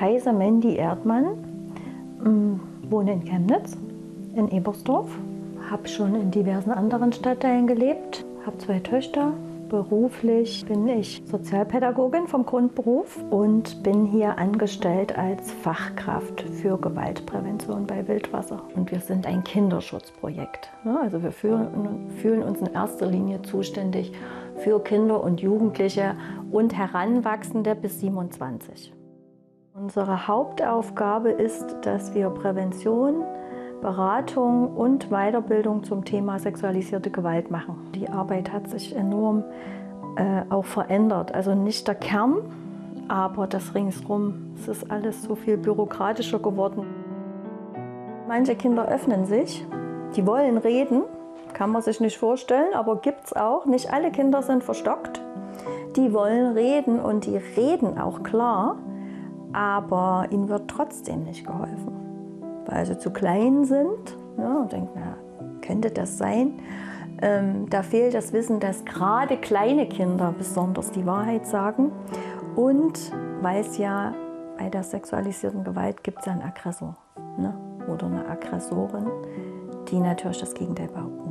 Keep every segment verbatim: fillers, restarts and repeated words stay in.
heiße Mandy Erdmann, wohne in Chemnitz, in Ebersdorf, habe schon in diversen anderen Stadtteilen gelebt, habe zwei Töchter. Beruflich bin ich Sozialpädagogin vom Grundberuf und bin hier angestellt als Fachkraft für Gewaltprävention bei Wildwasser. Und wir sind ein Kinderschutzprojekt. Also wir fühlen, fühlen uns in erster Linie zuständig für Kinder und Jugendliche und Heranwachsende bis siebenundzwanzig. Unsere Hauptaufgabe ist, dass wir Prävention, Beratung und Weiterbildung zum Thema sexualisierte Gewalt machen. Die Arbeit hat sich enorm äh, auch verändert. Also nicht der Kern, aber das ringsrum. Es ist alles so viel bürokratischer geworden. Manche Kinder öffnen sich, die wollen reden, kann man sich nicht vorstellen, aber gibt es auch. Nicht alle Kinder sind verstockt. Die wollen reden und die reden auch klar, aber ihnen wird trotzdem nicht geholfen. Weil sie zu klein sind, ja, und denken, na, könnte das sein? Ähm, da fehlt das Wissen, dass gerade kleine Kinder besonders die Wahrheit sagen. Und weil es ja bei der sexualisierten Gewalt gibt es ja einen Aggressor, ne? Oder eine Aggressorin, die natürlich das Gegenteil behaupten.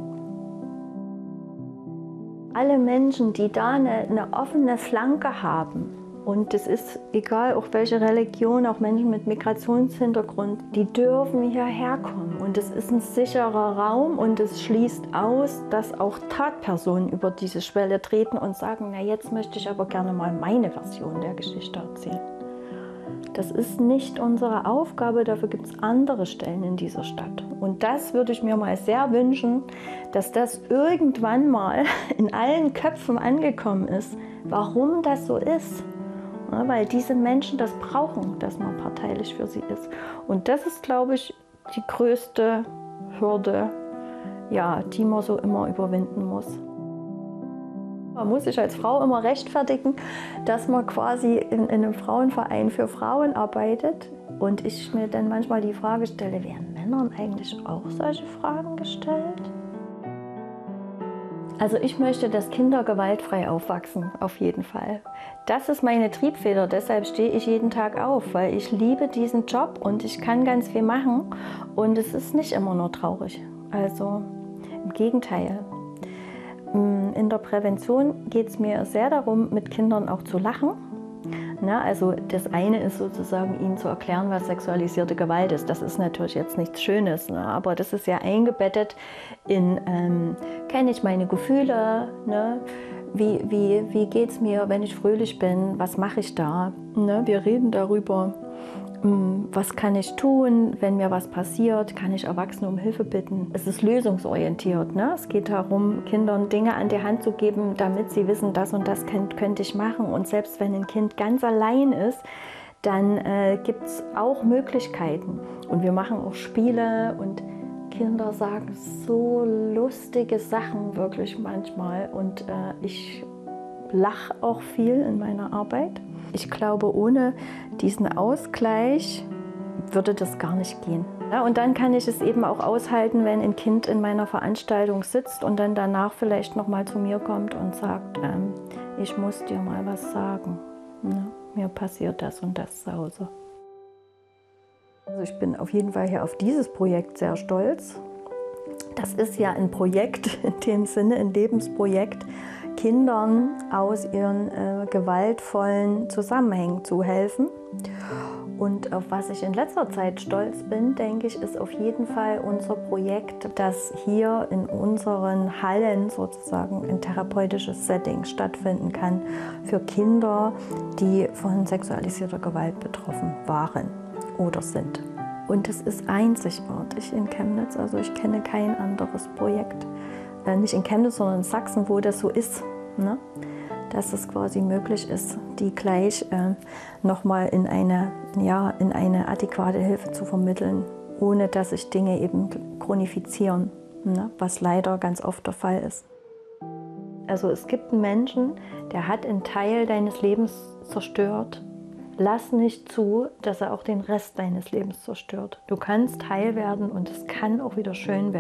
Alle Menschen, die da eine, eine offene Flanke haben, und es ist egal, auch welche Religion, auch Menschen mit Migrationshintergrund, die dürfen hierher kommen. Und es ist ein sicherer Raum und es schließt aus, dass auch Tatpersonen über diese Schwelle treten und sagen, na jetzt möchte ich aber gerne mal meine Version der Geschichte erzählen. Das ist nicht unsere Aufgabe, dafür gibt es andere Stellen in dieser Stadt. Und das würde ich mir mal sehr wünschen, dass das irgendwann mal in allen Köpfen angekommen ist, warum das so ist. Ja, weil diese Menschen das brauchen, dass man parteilich für sie ist. Und das ist, glaube ich, die größte Hürde, ja, die man so immer überwinden muss. Man muss sich als Frau immer rechtfertigen, dass man quasi in, in einem Frauenverein für Frauen arbeitet. Und ich mir dann manchmal die Frage stelle, werden Männern eigentlich auch solche Fragen gestellt? Also ich möchte, dass Kinder gewaltfrei aufwachsen, auf jeden Fall. Das ist meine Triebfeder, deshalb stehe ich jeden Tag auf, weil ich liebe diesen Job und ich kann ganz viel machen und es ist nicht immer nur traurig. Also im Gegenteil. In der Prävention geht es mir sehr darum, mit Kindern auch zu lachen. Na, also das eine ist sozusagen, ihnen zu erklären, was sexualisierte Gewalt ist. Das ist natürlich jetzt nichts Schönes, ne? Aber das ist ja eingebettet in, ähm, kenne ich meine Gefühle, ne? wie, wie, wie geht es mir, wenn ich fröhlich bin, was mache ich da? Ne? Wir reden darüber, was kann ich tun, wenn mir was passiert, kann ich Erwachsene um Hilfe bitten. Es ist lösungsorientiert. Ne? Es geht darum, Kindern Dinge an die Hand zu geben, damit sie wissen, das und das könnt, könnte ich machen. Und selbst wenn ein Kind ganz allein ist, dann äh, gibt es auch Möglichkeiten. Und wir machen auch Spiele und Kinder sagen so lustige Sachen wirklich manchmal. Und äh, ich lache auch viel in meiner Arbeit. Ich glaube, ohne diesen Ausgleich würde das gar nicht gehen. Ja, und dann kann ich es eben auch aushalten, wenn ein Kind in meiner Veranstaltung sitzt und dann danach vielleicht noch mal zu mir kommt und sagt, ähm, ich muss dir mal was sagen. Ne? Mir passiert das und das zu Hause. Also ich bin auf jeden Fall hier auf dieses Projekt sehr stolz. Das ist ja ein Projekt, in dem Sinne ein Lebensprojekt, Kindern aus ihren äh, gewaltvollen Zusammenhängen zu helfen. Und auf was ich in letzter Zeit stolz bin, denke ich, ist auf jeden Fall unser Projekt, dass hier in unseren Hallen sozusagen ein therapeutisches Setting stattfinden kann für Kinder, die von sexualisierter Gewalt betroffen waren oder sind. Und es ist einzigartig in Chemnitz, also ich kenne kein anderes Projekt. Nicht in Chemnitz, sondern in Sachsen, wo das so ist, ne? Dass es quasi möglich ist, die gleich äh, nochmal in eine, ja, in eine adäquate Hilfe zu vermitteln, ohne dass sich Dinge eben chronifizieren, ne? Was leider ganz oft der Fall ist. Also es gibt einen Menschen, der hat einen Teil deines Lebens zerstört. Lass nicht zu, dass er auch den Rest deines Lebens zerstört. Du kannst heil werden und es kann auch wieder schön werden.